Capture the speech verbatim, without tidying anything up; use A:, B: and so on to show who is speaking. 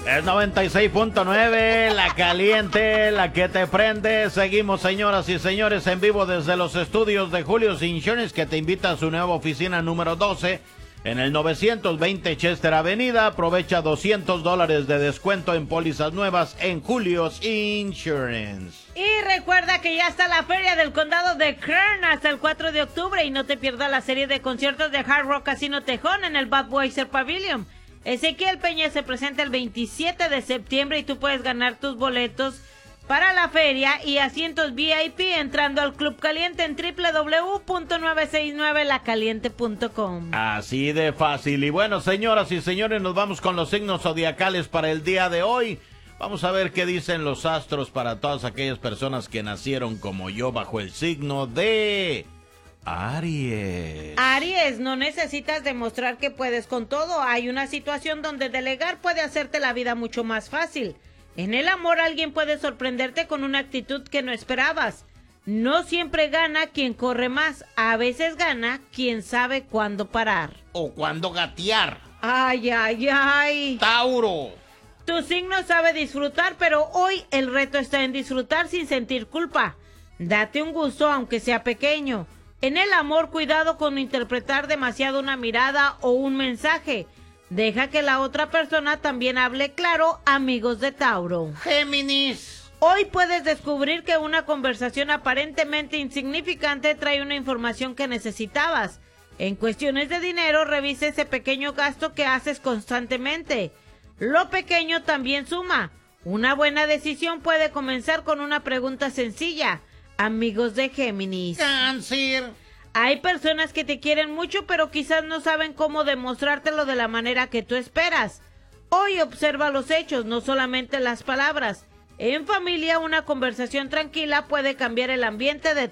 A: Es noventa y seis punto nueve, la caliente, la que te prende. Seguimos, señoras y señores, en vivo desde los estudios de Julio's Insurance, que te invita a su nueva oficina número doce en el novecientos veinte Chester Avenida. Aprovecha doscientos dólares de descuento en pólizas nuevas en Julio's Insurance.
B: Y recuerda que ya está la Feria del Condado de Kern hasta el cuatro de octubre y no te pierdas la serie de conciertos de Hard Rock Casino Tejón en el Budweiser Pavilion. Ezequiel Peña se presenta el veintisiete de septiembre y tú puedes ganar tus boletos para la feria y asientos V I P entrando al Club Caliente en doble u doble u doble u punto nueve seis nueve la caliente punto com.
A: Así de fácil. Y bueno, señoras y señores, nos vamos con los signos zodiacales para el día de hoy. Vamos a ver qué dicen los astros para todas aquellas personas que nacieron como yo bajo el signo de Aries.
B: Aries, no necesitas demostrar que puedes con todo. Hay una situación donde delegar puede hacerte la vida mucho más fácil. En el amor alguien puede sorprenderte con una actitud que no esperabas. No siempre gana quien corre más, a veces gana quien sabe cuándo parar.
A: O cuándo gatear.
B: Ay, ay, ay.
A: Tauro.
B: Tu signo sabe disfrutar, pero hoy el reto está en disfrutar sin sentir culpa. Date un gusto aunque sea pequeño. En el amor, cuidado con interpretar demasiado una mirada o un mensaje. Deja que la otra persona también hable claro, amigos de Tauro.
A: Géminis.
B: Hoy puedes descubrir que una conversación aparentemente insignificante trae una información que necesitabas. En cuestiones de dinero, revisa ese pequeño gasto que haces constantemente. Lo pequeño también suma. Una buena decisión puede comenzar con una pregunta sencilla. Amigos de Géminis.
A: Cáncer.
B: Hay personas que te quieren mucho, pero quizás no saben cómo demostrártelo de la manera que tú esperas. Hoy observa los hechos, no solamente las palabras. En familia, una conversación tranquila puede cambiar el ambiente de